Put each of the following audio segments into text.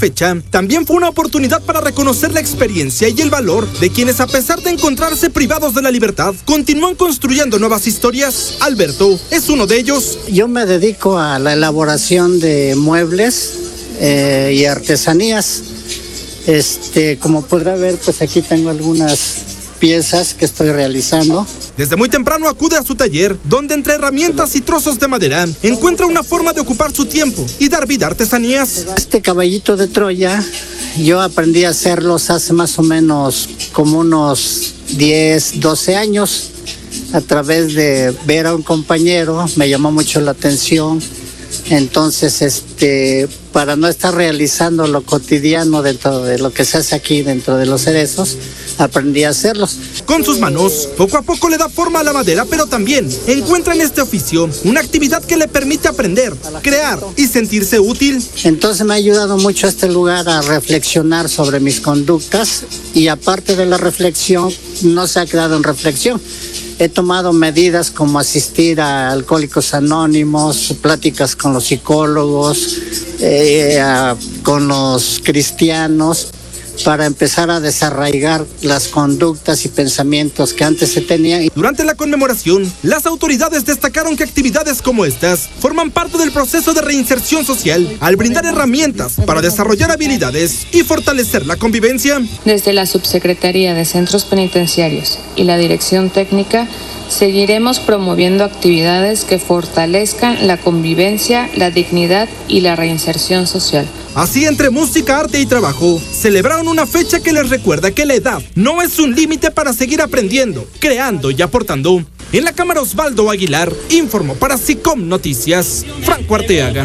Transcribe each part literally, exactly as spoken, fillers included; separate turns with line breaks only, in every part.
fecha también fue una oportunidad para reconocer la experiencia y el valor de quienes, a pesar de encontrarse privados de la libertad, continúan construyendo nuevas historias. Alberto es uno de ellos.
Yo me dedico a la elaboración de muebles eh, y artesanías. Este, como podrá ver, pues aquí tengo algunas piezas que estoy realizando.
Desde muy temprano acude a su taller, donde entre herramientas y trozos de madera encuentra una forma de ocupar su tiempo y dar vida a artesanías.
Este caballito de Troya, yo aprendí a hacerlos hace más o menos como unos diez, doce años, a través de ver a un compañero, me llamó mucho la atención. Entonces, este, para no estar realizando lo cotidiano dentro de lo que se hace aquí dentro de los cerezos, aprendí a hacerlos.
Con sus manos, poco a poco le da forma a la madera, pero también encuentra en este oficio una actividad que le permite aprender, crear y sentirse útil.
Entonces me ha ayudado mucho este lugar a reflexionar sobre mis conductas, y aparte de la reflexión, no se ha quedado en reflexión. He tomado medidas como asistir a Alcohólicos Anónimos, pláticas con los psicólogos, eh, a, con los cristianos, para empezar a desarraigar las conductas y pensamientos que antes se tenían.
Durante la conmemoración, las autoridades destacaron que actividades como estas forman parte del proceso de reinserción social, al brindar herramientas para desarrollar habilidades y fortalecer la convivencia.
Desde la Subsecretaría de Centros Penitenciarios y la Dirección Técnica, seguiremos promoviendo actividades que fortalezcan la convivencia, la dignidad y la reinserción social.
Así, entre música, arte y trabajo, celebraron una fecha que les recuerda que la edad no es un límite para seguir aprendiendo, creando y aportando. En la cámara, Osvaldo Aguilar informó para SICOM Noticias, Franco Arteaga.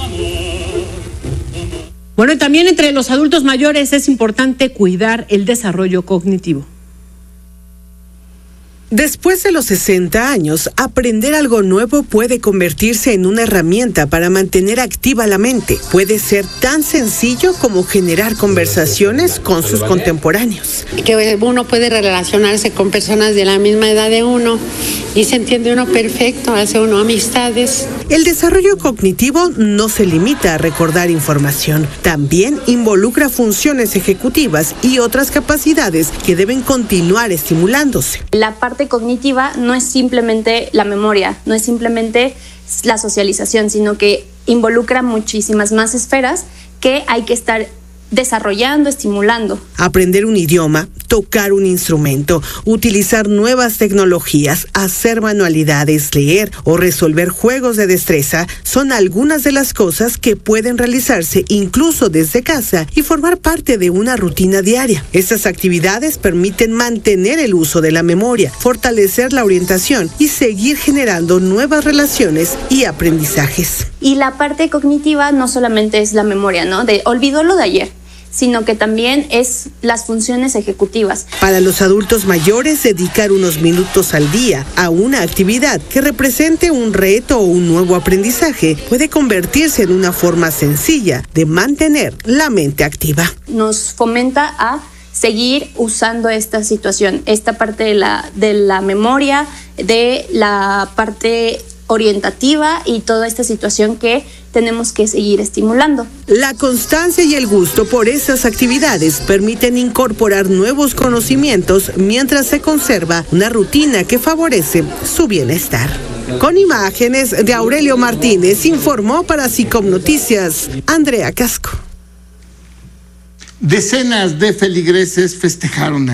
Bueno, y también entre los adultos mayores es importante cuidar el desarrollo cognitivo.
Después de los sesenta años, aprender algo nuevo puede convertirse en una herramienta para mantener activa la mente. Puede ser tan sencillo como generar conversaciones con sus contemporáneos.
Que uno puede relacionarse con personas de la misma edad de uno y se entiende uno perfecto, hace uno amistades.
El desarrollo cognitivo no se limita a recordar información, también involucra funciones ejecutivas y otras capacidades que deben continuar estimulándose.
La parte cognitiva no es simplemente la memoria, no es simplemente la socialización, sino que involucra muchísimas más esferas que hay que estar desarrollando, estimulando.
Aprender un idioma, tocar un instrumento, utilizar nuevas tecnologías, hacer manualidades, leer o resolver juegos de destreza son algunas de las cosas que pueden realizarse incluso desde casa y formar parte de una rutina diaria. Estas actividades permiten mantener el uso de la memoria, fortalecer la orientación y seguir generando nuevas relaciones y aprendizajes.
Y la parte cognitiva no solamente es la memoria, ¿no? De olvidó lo de ayer, sino que también es las funciones ejecutivas.
Para los adultos mayores, dedicar unos minutos al día a una actividad que represente un reto o un nuevo aprendizaje puede convertirse en una forma sencilla de mantener la mente activa.
Nos fomenta a seguir usando esta situación, esta parte de la, de la memoria, de la parte orientativa y toda esta situación que tenemos que seguir estimulando.
La constancia y el gusto por esas actividades permiten incorporar nuevos conocimientos mientras se conserva una rutina que favorece su bienestar. Con imágenes de Aurelio Martínez, informó para SICOM Noticias, Andrea Casco.
Decenas de feligreses festejaron